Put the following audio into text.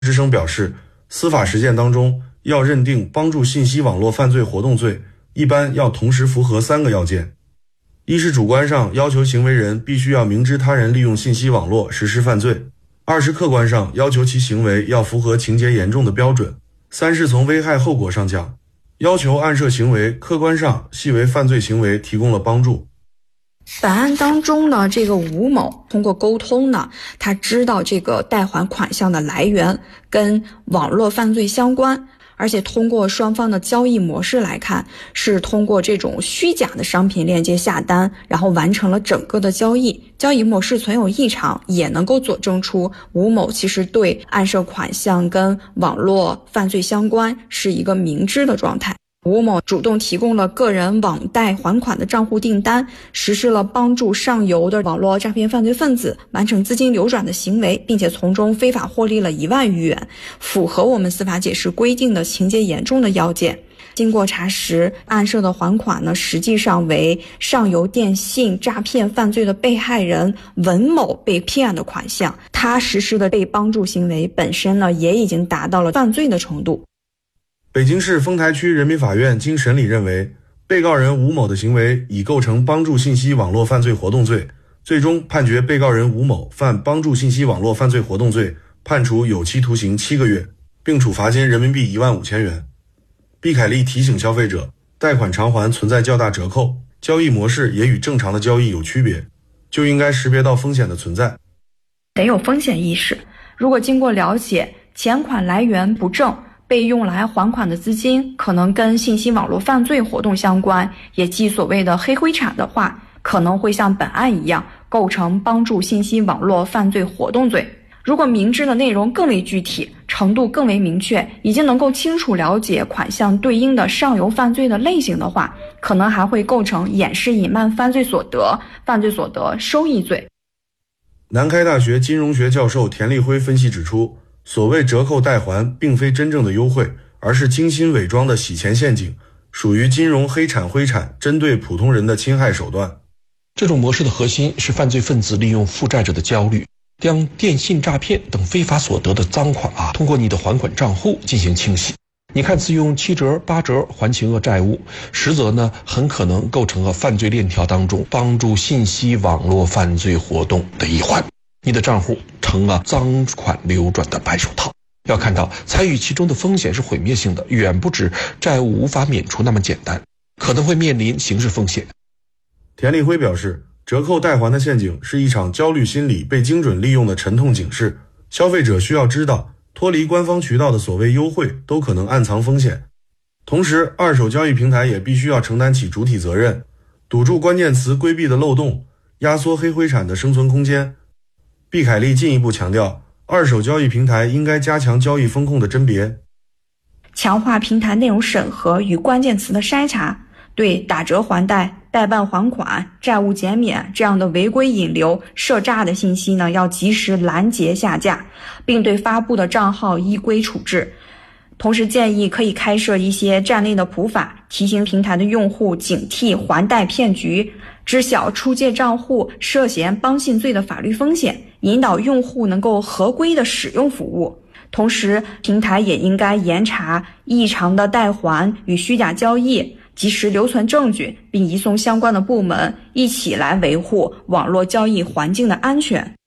之声表示，司法实践当中要认定帮助信息网络犯罪活动罪，一般要同时符合3个要件：一是主观上要求行为人必须要明知他人利用信息网络实施犯罪；二是客观上要求其行为要符合情节严重的标准；三是从危害后果上讲，要求案涉行为客观上系为犯罪行为提供了帮助。 本案当中呢，这个吴某通过沟通呢，他知道这个贷款款项的来源跟网络犯罪相关，而且通过双方的交易模式来看，是通过这种虚假的商品链接下单，然后完成了整个的交易。交易模式存有异常，也能够佐证出吴某其实对案涉款项跟网络犯罪相关是一个明知的状态。吴某主动提供了个人网贷还款的账户订单，实施了帮助上游的网络诈骗犯罪分子完成资金流转的行为，并且从中非法获利了1万余元，符合我们司法解释规定的情节严重的要件。经过查实，案涉的还款呢，实际上为上游电信诈骗犯罪的被害人文某被骗的款项，他实施的被帮助行为本身呢，也已经达到了犯罪的程度。 北京市丰台区人民法院经审理认为，被告人吴某的行为已构成帮助信息网络犯罪活动罪，最终判决被告人吴某犯帮助信息网络犯罪活动罪，判处有期徒刑7个月，并处罚金人民币15000元。毕凯利提醒消费者，贷款偿还存在较大折扣，交易模式也与正常的交易有区别，就应该识别到风险的存在， 得有风险意识。如果经过了解，钱款来源不正，被用来还款的资金可能跟信息网络犯罪活动相关，也即所谓的黑灰产的话，可能会像本案一样构成帮助信息网络犯罪活动罪。如果明知的内容更为具体，程度更为明确，已经能够清楚了解款项对应的上游犯罪的类型的话，可能还会构成掩饰隐瞒犯罪所得、犯罪所得收益罪。 南开大学金融学教授田立辉分析指出，所谓折扣贷还并非真正的优惠，而是精心伪装的洗钱陷阱，属于金融黑产灰产针对普通人的侵害手段。 这种模式的核心是犯罪分子利用负债者的焦虑，将电信诈骗等非法所得的赃款通过你的还款账户进行清洗。你看似用7折8折还清债务，实则呢很可能构成了犯罪链条当中帮助信息网络犯罪活动的一环。你的账户成了赃款流转的白手套。要看到参与其中的风险是毁灭性的，远不止债务无法免除那么简单，可能会面临刑事风险。 田立辉表示，折扣贷还的陷阱是一场焦虑心理被精准利用的沉痛警示，消费者需要知道，脱离官方渠道的所谓优惠都可能暗藏风险。同时，二手交易平台也必须要承担起主体责任，堵住关键词规避的漏洞，压缩黑灰产的生存空间。毕凯利进一步强调，二手交易平台应该加强交易风控的甄别， 强化平台内容审核与关键词的筛查，对打折还贷、代办还款、债务减免这样的违规引流、涉诈的信息呢，要及时拦截下架，并对发布的账号依规处置。同时建议可以开设一些站内的普法，提醒平台的用户警惕还贷骗局，知晓出借账户涉嫌帮信罪的法律风险，引导用户能够合规的使用服务。同时，平台也应该严查异常的贷还与虚假交易，及时留存证据，并移送相关的部门，一起来维护网络交易环境的安全。